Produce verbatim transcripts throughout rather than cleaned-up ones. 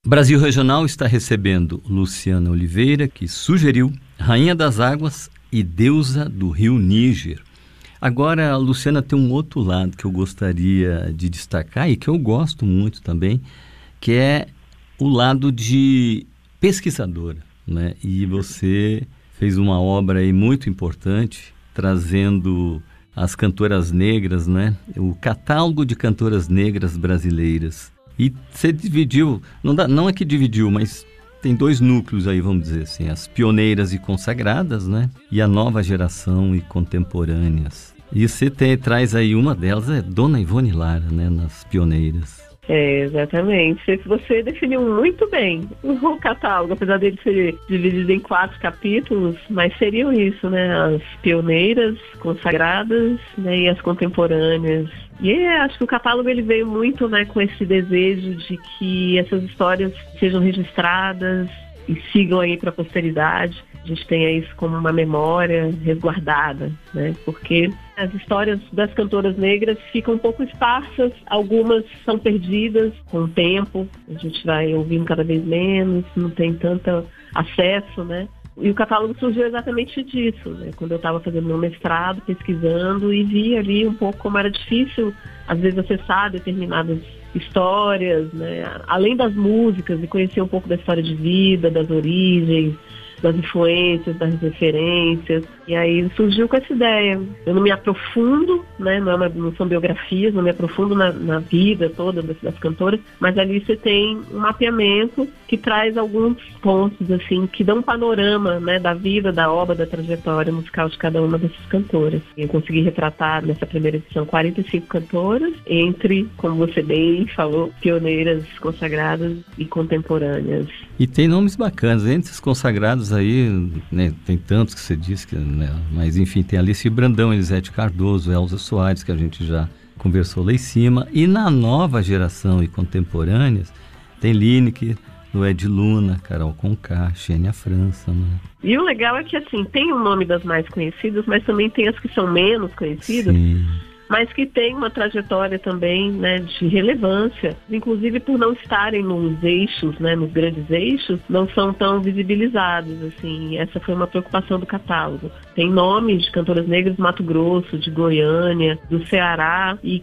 Brasil Regional está recebendo Luciana Oliveira, que sugeriu Rainha das Águas e Deusa do Rio Níger. Agora, a Luciana tem um outro lado que eu gostaria de destacar e que eu gosto muito também, que é o lado de pesquisadora, né? E você fez uma obra aí muito importante, trazendo as cantoras negras, né? O catálogo de cantoras negras brasileiras. E você dividiu, não, dá, não é que dividiu, mas tem dois núcleos aí, vamos dizer assim, as pioneiras e consagradas, né? E a nova geração e contemporâneas. E você tem, traz aí uma delas, é Dona Ivone Lara, né? Nas pioneiras. É, exatamente. Você definiu muito bem o catálogo, apesar dele ser dividido em quatro capítulos, mas seriam isso, né? As pioneiras, consagradas, né? E as contemporâneas. E é, acho que o catálogo ele veio muito, né, com esse desejo de que essas histórias sejam registradas e sigam aí para a posteridade. A gente tenha isso como uma memória resguardada, né? Porque as histórias das cantoras negras ficam um pouco esparsas, algumas são perdidas com o tempo, a gente vai ouvindo cada vez menos, não tem tanto acesso, né? E o catálogo surgiu exatamente disso, né? Quando eu estava fazendo meu mestrado, pesquisando, e vi ali um pouco como era difícil, às vezes, acessar determinadas histórias, né? Além das músicas, e conhecer um pouco da história de vida, das origens, das influências, das referências. E aí surgiu com essa ideia. Eu não me aprofundo, né? não, é uma, não são biografias, não me aprofundo na, na vida toda das, das cantoras, mas ali você tem um mapeamento que traz alguns pontos, assim, que dão um panorama, né, da vida, da obra, da trajetória musical de cada uma dessas cantoras. Eu consegui retratar nessa primeira edição quarenta e cinco cantoras, entre, como você bem falou, pioneiras, consagradas e contemporâneas. E tem nomes bacanas, entre os consagrados aí, né, tem tantos que você disse, que, né, mas enfim, tem Alice Brandão, Elisete Cardoso, Elza Soares, que a gente já conversou lá em cima, e na nova geração e contemporâneas, tem Lineker, Lued Luna, Carol Conká, Xênia França, né? E o legal é que, assim, tem o nome das mais conhecidas, mas também tem as que são menos conhecidas. Sim. Mas que tem uma trajetória também, né, de relevância, inclusive por não estarem nos eixos, né, nos grandes eixos, não são tão visibilizados, assim. Essa foi uma preocupação do catálogo. Tem nomes de cantoras negras do Mato Grosso, de Goiânia, do Ceará, e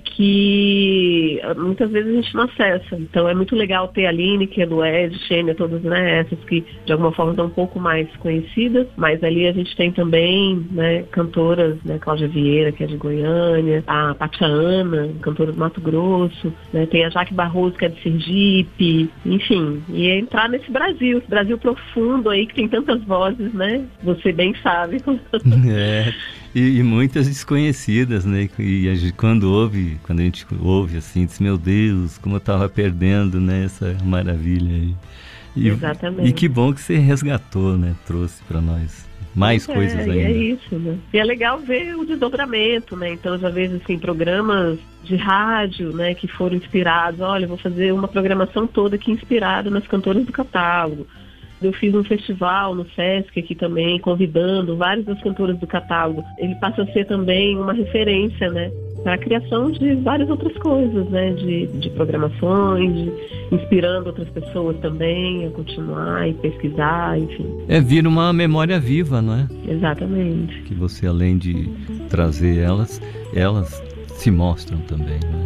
que muitas vezes a gente não acessa. Então é muito legal ter a Lineker, a Lued, Xênia, todas, né, essas que de alguma forma estão um pouco mais conhecidas, mas ali a gente tem também, né, cantoras, né, Cláudia Vieira, que é de Goiânia, a Pátia Ana, cantora do Mato Grosso, né? Tem a Jaque Barroso, que é de Sergipe, enfim, e é entrar nesse Brasil, esse Brasil profundo aí, que tem tantas vozes, né? Você bem sabe. É, e, e muitas desconhecidas, né? E a gente, quando ouve, quando a gente ouve assim, diz, meu Deus, como eu estava perdendo, né? Essa maravilha aí. E, exatamente. E que bom que você resgatou, né? Trouxe para nós mais é, coisas ainda. É isso, né? E é legal ver o desdobramento, né? Então, eu já vejo, assim, programas de rádio, né, que foram inspirados. Olha, eu vou fazer uma programação toda aqui inspirada nas cantoras do catálogo. Eu fiz um festival no Sesc aqui também, convidando várias das cantoras do catálogo. Ele passa a ser também uma referência, né, para a criação de várias outras coisas, né, de, de programações, de, inspirando outras pessoas também a continuar e pesquisar, enfim. É vir uma memória viva, não é? Exatamente. Que você, além de trazer elas, elas se mostram também, né?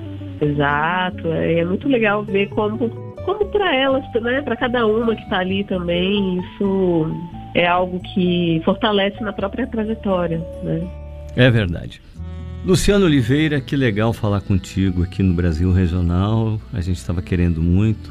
Exato, é, é muito legal ver como, como para elas, né, para cada uma que está ali também, isso é algo que fortalece na própria trajetória, né? É verdade. Luciana Oliveira, que legal falar contigo aqui no Brasil Regional. A gente estava querendo muito.